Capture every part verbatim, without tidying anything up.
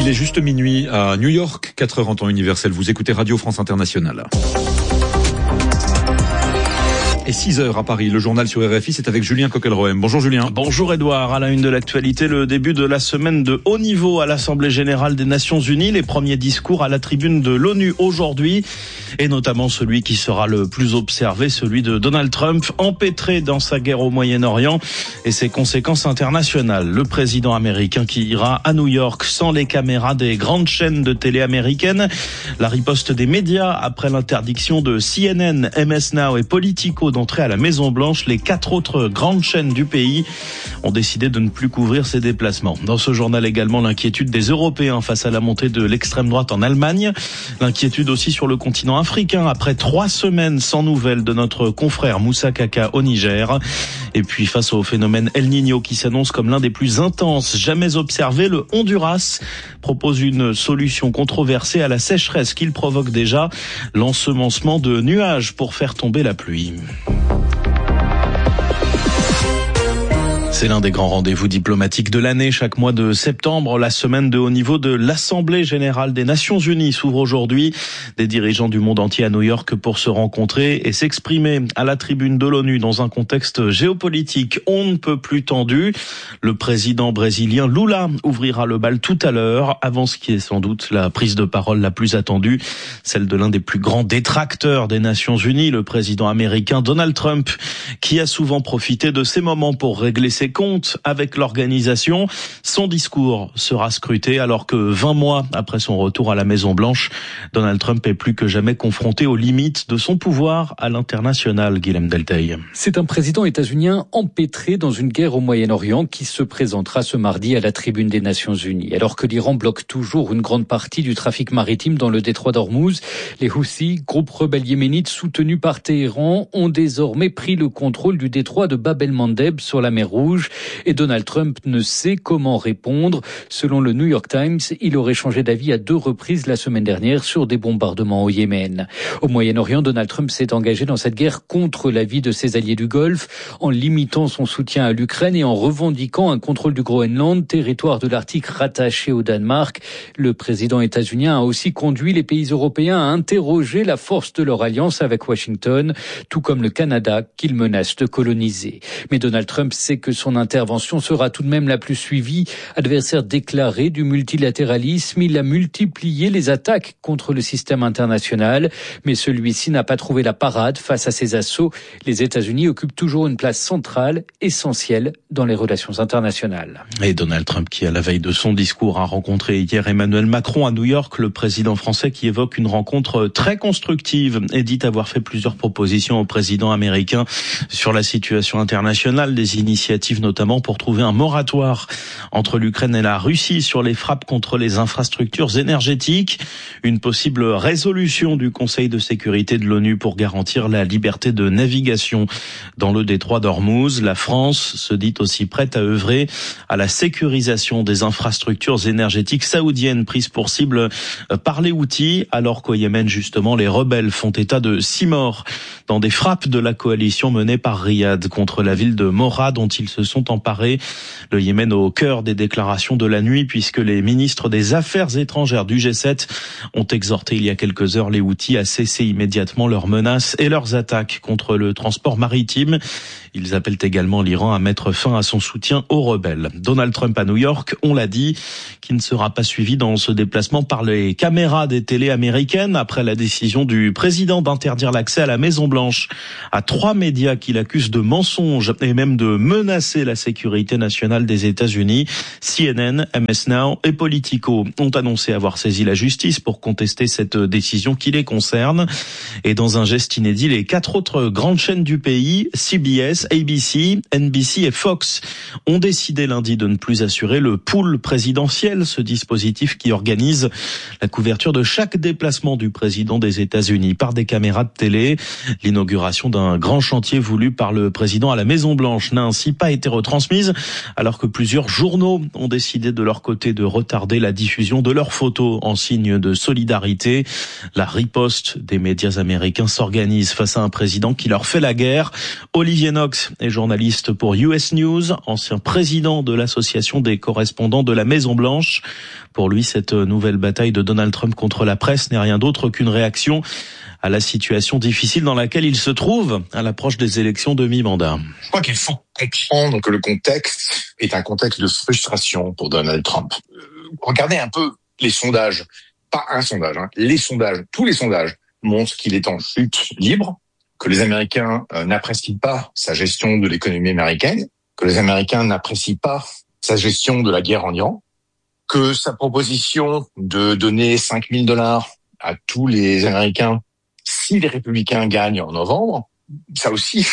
Il est juste minuit à New York, quatre heures en temps universel. Vous écoutez Radio France Internationale. Et six heures à Paris, le journal sur R F I, c'est avec Julien Coquelroem. Bonjour Julien. Bonjour Edouard. À la une de l'actualité, le début de la semaine de haut niveau à l'Assemblée Générale des Nations Unies. Les premiers discours à la tribune de l'ONU aujourd'hui. Et notamment celui qui sera le plus observé, celui de Donald Trump, empêtré dans sa guerre au Moyen-Orient et ses conséquences internationales. Le président américain qui ira à New York sans les caméras des grandes chaînes de télé américaines. La riposte des médias après l'interdiction de C N N, M S Now et Politico d'entrer à la Maison-Blanche. Les quatre autres grandes chaînes du pays ont décidé de ne plus couvrir ces déplacements. Dans ce journal également, l'inquiétude des Européens face à la montée de l'extrême droite en Allemagne. L'inquiétude aussi sur le continent africain après trois semaines sans nouvelles de notre confrère Moussa Kaka au Niger. Et puis face au phénomène El Niño qui s'annonce comme l'un des plus intenses jamais observés, le Honduras propose une solution controversée à la sécheresse qu'il provoque déjà, l'ensemencement de nuages pour faire tomber la pluie. C'est l'un des grands rendez-vous diplomatiques de l'année. Chaque mois de septembre, la semaine de haut niveau de l'Assemblée Générale des Nations Unies s'ouvre aujourd'hui. Des dirigeants du monde entier à New York pour se rencontrer et s'exprimer à la tribune de l'ONU dans un contexte géopolitique on ne peut plus tendu. Le président brésilien Lula ouvrira le bal tout à l'heure, avant ce qui est sans doute la prise de parole la plus attendue, celle de l'un des plus grands détracteurs des Nations Unies, le président américain Donald Trump, qui a souvent profité de ces moments pour régler ses compte avec l'organisation. Son discours sera scruté alors que vingt mois après son retour à la Maison-Blanche, Donald Trump est plus que jamais confronté aux limites de son pouvoir à l'international. Guilhem Delteil. C'est un président états-unien empêtré dans une guerre au Moyen-Orient qui se présentera ce mardi à la tribune des Nations Unies. Alors que l'Iran bloque toujours une grande partie du trafic maritime dans le détroit d'Ormuz, les Houthis, groupe rebelle yéménite soutenu par Téhéran, ont désormais pris le contrôle du détroit de Bab el-Mandeb sur la mer Rouge. Et Donald Trump ne sait comment répondre. Selon le New York Times, il aurait changé d'avis à deux reprises la semaine dernière sur des bombardements au Yémen. Au Moyen-Orient, Donald Trump s'est engagé dans cette guerre contre l'avis de ses alliés du Golfe, en limitant son soutien à l'Ukraine et en revendiquant un contrôle du Groenland, territoire de l'Arctique rattaché au Danemark. Le président états-unien a aussi conduit les pays européens à interroger la force de leur alliance avec Washington, tout comme le Canada qu'il menace de coloniser. Mais Donald Trump sait que son intervention sera tout de même la plus suivie. Adversaire déclaré du multilatéralisme, il a multiplié les attaques contre le système international, mais celui-ci n'a pas trouvé la parade face à ces assauts. Les États-Unis occupent toujours une place centrale, essentielle dans les relations internationales. Et Donald Trump qui, à la veille de son discours, a rencontré hier Emmanuel Macron à New York, le président français qui évoque une rencontre très constructive et dit avoir fait plusieurs propositions au président américain sur la situation internationale, des initiatives notamment pour trouver un moratoire entre l'Ukraine et la Russie sur les frappes contre les infrastructures énergétiques, une possible résolution du Conseil de sécurité de l'ONU pour garantir la liberté de navigation dans le détroit d'Ormuz. La France se dit aussi prête à œuvrer à la sécurisation des infrastructures énergétiques saoudiennes prises pour cible par les Houthis, alors qu'au Yémen, justement, les rebelles font état de six morts dans des frappes de la coalition menée par Riyad contre la ville de Mora, dont ils se sont emparés. Le Yémen au cœur des déclarations de la nuit, puisque les ministres des Affaires étrangères du G sept ont exhorté il y a quelques heures les Houthis à cesser immédiatement leurs menaces et leurs attaques contre le transport maritime. Ils appellent également l'Iran à mettre fin à son soutien aux rebelles. Donald Trump à New York, on l'a dit, qui ne sera pas suivi dans ce déplacement par les caméras des télés américaines après la décision du président d'interdire l'accès à la Maison-Blanche à trois médias qu'il accuse de mensonges et même de menacer la sécurité nationale des États-Unis. C N N, M S Now et Politico ont annoncé avoir saisi la justice pour contester cette décision qui les concerne. Et dans un geste inédit, les quatre autres grandes chaînes du pays, C B S, A B C, N B C et Fox, ont décidé lundi de ne plus assurer le pool présidentiel, ce dispositif qui organise la couverture de chaque déplacement du président des États-Unis par des caméras de télé. L'inauguration d'un grand chantier voulu par le président à la Maison-Blanche n'a ainsi pas été été retransmise, alors que plusieurs journaux ont décidé de leur côté de retarder la diffusion de leurs photos en signe de solidarité. La riposte des médias américains s'organise face à un président qui leur fait la guerre. Olivier Knox est journaliste pour U S News, ancien président de l'association des correspondants de la Maison-Blanche. Pour lui, cette nouvelle bataille de Donald Trump contre la presse n'est rien d'autre qu'une réaction à la situation difficile dans laquelle il se trouve à l'approche des élections de mi-mandat. Je crois qu'il faut comprendre que le contexte est un contexte de frustration pour Donald Trump. Regardez un peu les sondages, pas un sondage, hein, les sondages, tous les sondages montrent qu'il est en chute libre, que les Américains euh, n'apprécient pas sa gestion de l'économie américaine, que les Américains n'apprécient pas sa gestion de la guerre en Iran, que sa proposition de donner cinq mille dollars à tous les Américains si les républicains gagnent en novembre, ça aussi,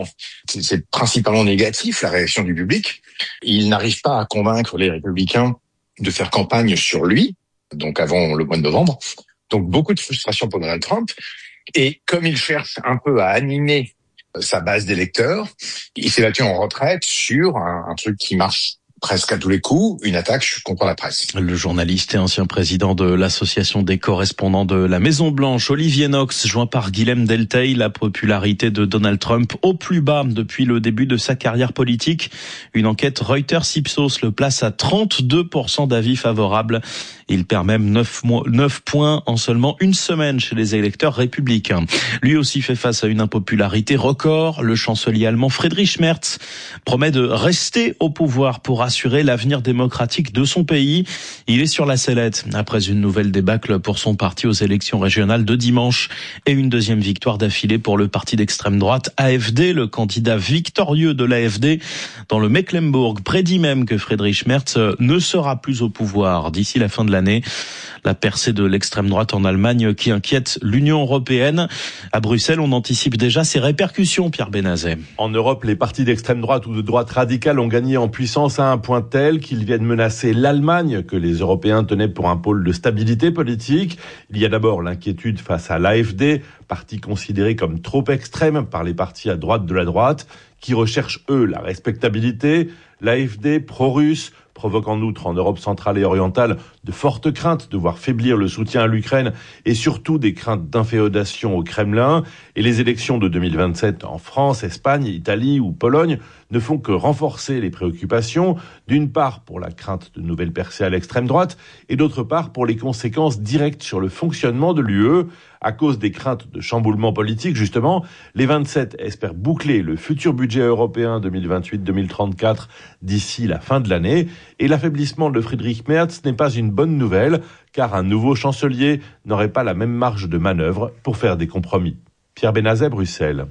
c'est principalement négatif, la réaction du public. Il n'arrive pas à convaincre les républicains de faire campagne sur lui, donc avant le mois de novembre. Donc beaucoup de frustration pour Donald Trump. Et comme il cherche un peu à animer sa base d'électeurs, il s'est battu en retraite sur un, un truc qui marche presque à tous les coups, une attaque contre la presse. Le journaliste et ancien président de l'association des correspondants de la Maison-Blanche, Olivier Knox, joint par Guilhem Delteil, la popularité de Donald Trump au plus bas depuis le début de sa carrière politique. Une enquête Reuters-Ipsos le place à trente-deux pour cent d'avis favorables. Il perd même neuf points en seulement une semaine chez les électeurs républicains. Lui aussi fait face à une impopularité record. Le chancelier allemand Friedrich Merz promet de rester au pouvoir pour assurer l'avenir démocratique de son pays. Il est sur la sellette après une nouvelle débâcle pour son parti aux élections régionales de dimanche et une deuxième victoire d'affilée pour le parti d'extrême droite A F D. Le candidat victorieux de l'A F D dans le Mecklembourg prédit même que Friedrich Merz ne sera plus au pouvoir d'ici la fin de l'année. La percée de l'extrême droite en Allemagne qui inquiète l'Union européenne. À Bruxelles, on anticipe déjà ses répercussions, Pierre Benazet. En Europe, les partis d'extrême droite ou de droite radicale ont gagné en puissance à un point tel qu'ils viennent menacer l'Allemagne, que les Européens tenaient pour un pôle de stabilité politique. Il y a d'abord l'inquiétude face à l'A F D, parti considéré comme trop extrême par les partis à droite de la droite, qui recherchent, eux, la respectabilité. L'A F D pro-russe provoque en outre en Europe centrale et orientale de fortes craintes de voir faiblir le soutien à l'Ukraine et surtout des craintes d'inféodation au Kremlin. Et les élections de deux mille vingt-sept en France, Espagne, Italie ou Pologne ne font que renforcer les préoccupations, d'une part pour la crainte de nouvelles percées à l'extrême droite et d'autre part pour les conséquences directes sur le fonctionnement de l'U E. À cause des craintes de chamboulement politique, justement, les vingt-sept espèrent boucler le futur budget européen deux mille vingt-huit deux mille trente-quatre d'ici la fin de l'année. Et l'affaiblissement de Friedrich Merz n'est pas une bonne nouvelle, car un nouveau chancelier n'aurait pas la même marge de manœuvre pour faire des compromis. Pierre Benazet, Bruxelles.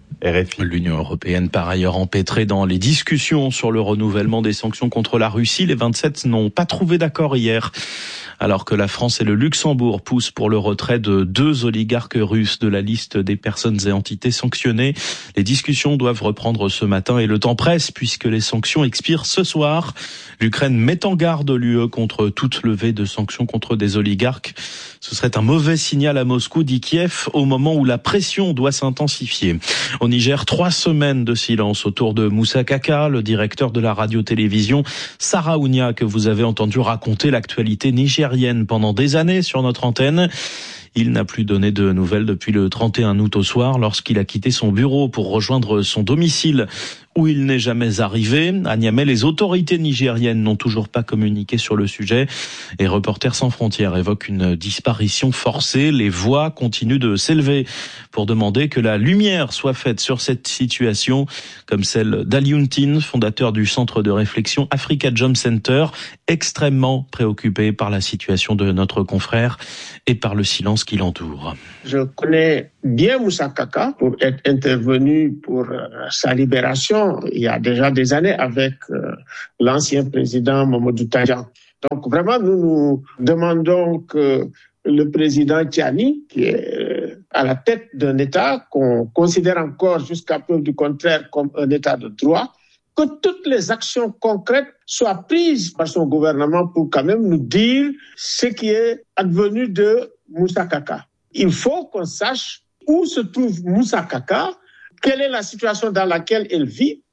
R F I. L'Union européenne, par ailleurs empêtrée dans les discussions sur le renouvellement des sanctions contre la Russie, les vingt-sept n'ont pas trouvé d'accord hier. Alors que la France et le Luxembourg poussent pour le retrait de deux oligarques russes de la liste des personnes et entités sanctionnées, les discussions doivent reprendre ce matin et le temps presse puisque les sanctions expirent ce soir. L'Ukraine met en garde l'U E contre toute levée de sanctions contre des oligarques. Ce serait un mauvais signal à Moscou, dit Kiev, au moment où la pression doit s'intensifier. Au Niger, trois semaines de silence autour de Moussa Kaka, le directeur de la radio-télévision Saraounia, que vous avez entendu raconter l'actualité nigérienne pendant des années sur notre antenne. Il n'a plus donné de nouvelles depuis le trente et un août au soir, lorsqu'il a quitté son bureau pour rejoindre son domicile, où il n'est jamais arrivé. À Niamey, les autorités nigériennes n'ont toujours pas communiqué sur le sujet et Reporters sans frontières évoque une disparition forcée. Les voix continuent de s'élever pour demander que la lumière soit faite sur cette situation, comme celle d'Alioune, fondateur du centre de réflexion Africa Jom Center, extrêmement préoccupé par la situation de notre confrère et par le silence qui l'entoure. Je connais bien Moussa Kaka pour être intervenu pour euh, sa libération il y a déjà des années avec euh, l'ancien président Mamadou Tandja. Donc vraiment, nous nous demandons que le président Tiani, qui est euh, à la tête d'un État qu'on considère encore jusqu'à preuve du contraire comme un État de droit, que toutes les actions concrètes soient prises par son gouvernement pour quand même nous dire ce qui est advenu de Moussa Kaka. Il faut qu'on sache où se trouve Moussa Kaka, quelle est la situation dans laquelle elle vit,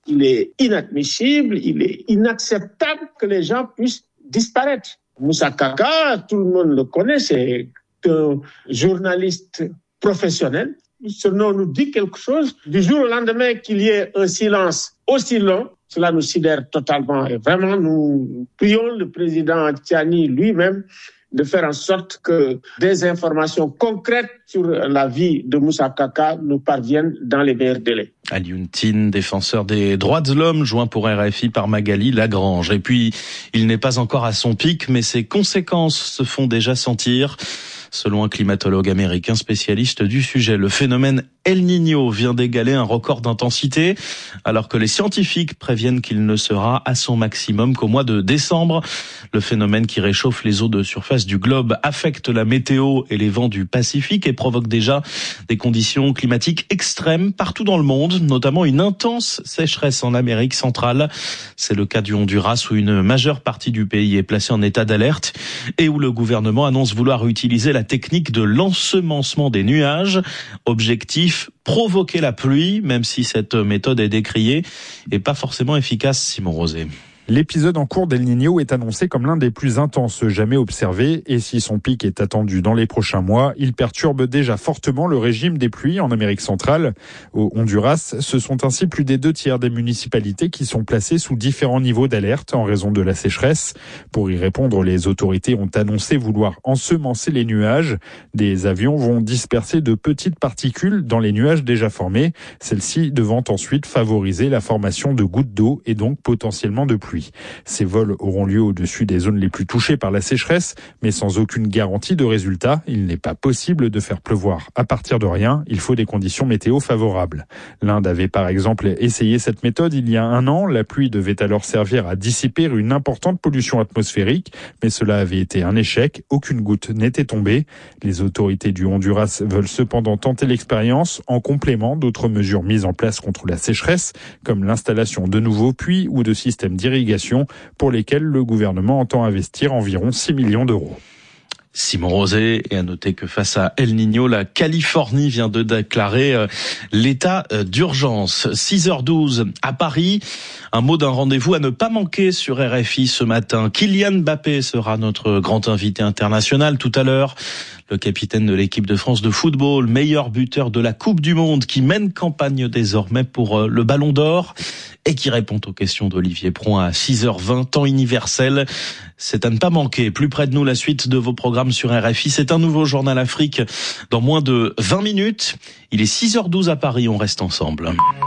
il est inadmissible, il est inacceptable que les gens puissent disparaître. Moussa Kaka, tout le monde le connaît, c'est un journaliste professionnel. Ce nom nous dit quelque chose. Du jour au lendemain qu'il y ait un silence aussi long, cela nous sidère totalement. Et vraiment, nous prions le président Tiani lui-même de faire en sorte que des informations concrètes sur la vie de Moussa Kaka nous parviennent dans les meilleurs délais. Alioune Tine, défenseur des droits de l'homme, joint pour R F I par Magali Lagrange. Et puis, il n'est pas encore à son pic, mais ses conséquences se font déjà sentir. Selon un climatologue américain spécialiste du sujet, le phénomène El Niño vient d'égaler un record d'intensité, alors que les scientifiques préviennent qu'il ne sera à son maximum qu'au mois de décembre. Le phénomène qui réchauffe les eaux de surface du globe affecte la météo et les vents du Pacifique et provoque déjà des conditions climatiques extrêmes partout dans le monde, notamment une intense sécheresse en Amérique centrale. C'est le cas du Honduras où une majeure partie du pays est placée en état d'alerte et où le gouvernement annonce vouloir utiliser la technique de l'ensemencement des nuages. Objectif, provoquer la pluie, même si cette méthode est décriée et pas forcément efficace, Simon Rosé. L'épisode en cours d'El Niño est annoncé comme l'un des plus intenses jamais observés et si son pic est attendu dans les prochains mois, il perturbe déjà fortement le régime des pluies en Amérique centrale. Au Honduras, ce sont ainsi plus des deux tiers des municipalités qui sont placées sous différents niveaux d'alerte en raison de la sécheresse. Pour y répondre, les autorités ont annoncé vouloir ensemencer les nuages. Des avions vont disperser de petites particules dans les nuages déjà formés, celles-ci devant ensuite favoriser la formation de gouttes d'eau et donc potentiellement de pluie. Ces vols auront lieu au-dessus des zones les plus touchées par la sécheresse, mais sans aucune garantie de résultat. Il n'est pas possible de faire pleuvoir à partir de rien. Il faut des conditions météo favorables. L'Inde avait par exemple essayé cette méthode il y a un an. La pluie devait alors servir à dissiper une importante pollution atmosphérique, mais cela avait été un échec. Aucune goutte n'était tombée. Les autorités du Honduras veulent cependant tenter l'expérience en complément d'autres mesures mises en place contre la sécheresse, comme l'installation de nouveaux puits ou de systèmes d'irrigation pour lesquels le gouvernement entend investir environ six millions d'euros. Simon Rosé, et à noter que face à El Niño, la Californie vient de déclarer euh, l'état euh, d'urgence. six heures douze à Paris, un mot d'un rendez-vous à ne pas manquer sur R F I ce matin. Kylian Mbappé sera notre grand invité international tout à l'heure. Le capitaine de l'équipe de France de football, meilleur buteur de la Coupe du Monde, qui mène campagne désormais pour euh, le Ballon d'Or et qui répond aux questions d'Olivier Pron à six heures vingt, temps universel. C'est à ne pas manquer. Plus près de nous, la suite de vos programmes sur R F I. C'est un nouveau Journal Afrique dans moins de vingt minutes. Il est six heures douze à Paris, on reste ensemble.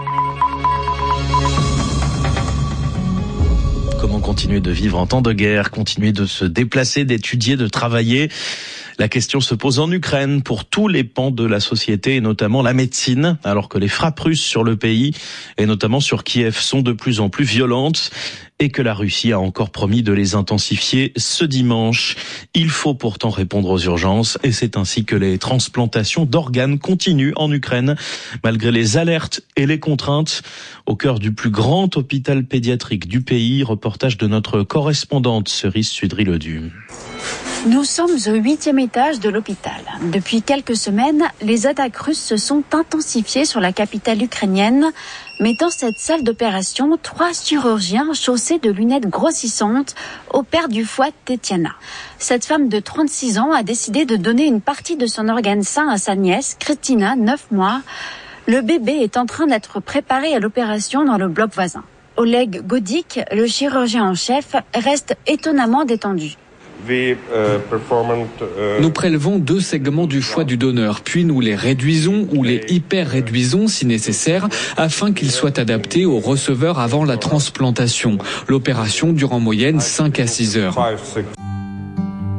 Comment continuer de vivre en temps de guerre, continuer de se déplacer, d'étudier, de travailler ? La question se pose en Ukraine pour tous les pans de la société et notamment la médecine, alors que les frappes russes sur le pays et notamment sur Kiev sont de plus en plus violentes et que la Russie a encore promis de les intensifier ce dimanche. Il faut pourtant répondre aux urgences et c'est ainsi que les transplantations d'organes continuent en Ukraine malgré les alertes et les contraintes. Au cœur du plus grand hôpital pédiatrique du pays, reportage de notre correspondante Cerise Sudry-Ledu. Nous sommes au huitième étage de l'hôpital. Depuis quelques semaines, les attaques russes se sont intensifiées sur la capitale ukrainienne, mais dans cette salle d'opération, trois chirurgiens chaussés de lunettes grossissantes opèrent du foie Tetiana. Cette femme de trente-six ans a décidé de donner une partie de son organe sain à sa nièce, Kristina, neuf mois. Le bébé est en train d'être préparé à l'opération dans le bloc voisin. Oleg Godik, le chirurgien en chef, reste étonnamment détendu. Nous prélevons deux segments du foie du donneur, puis nous les réduisons ou les hyper-réduisons si nécessaire, afin qu'ils soient adaptés au receveur avant la transplantation. L'opération dure en moyenne cinq à six heures.